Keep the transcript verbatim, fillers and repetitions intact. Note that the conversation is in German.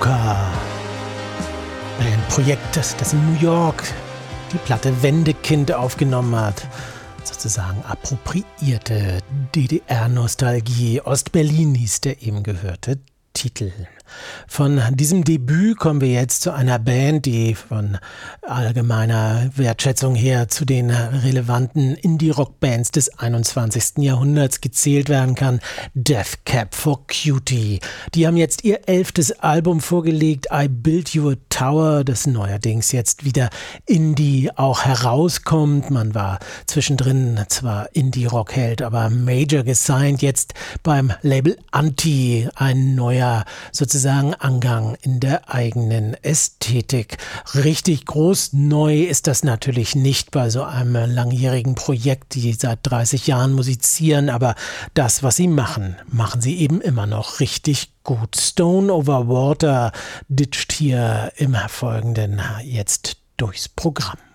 Luca. Ein Projekt, das, das in New York die Platte Wendekind aufgenommen hat. Sozusagen appropriierte D D R-Nostalgie. Ostberlin hieß der eben gehörte Titel. Von diesem Debüt kommen wir jetzt zu einer Band, die von allgemeiner Wertschätzung her zu den relevanten Indie-Rock-Bands des einundzwanzigsten Jahrhunderts gezählt werden kann. Death Cab for Cutie. Die haben jetzt ihr elftes Album vorgelegt, I Built You a Tower, das neuerdings jetzt wieder Indie auch herauskommt. Man war zwischendrin zwar Indie-Rock-Held, aber Major gesigned, jetzt beim Label Anti, ein neuer sozusagen sagen Angang in der eigenen Ästhetik. Richtig groß neu ist das natürlich nicht bei so einem langjährigen Projekt, die seit dreißig Jahren musizieren, aber das, was sie machen, machen sie eben immer noch richtig gut. Stone Over Water ditcht hier im Folgenden jetzt durchs Programm.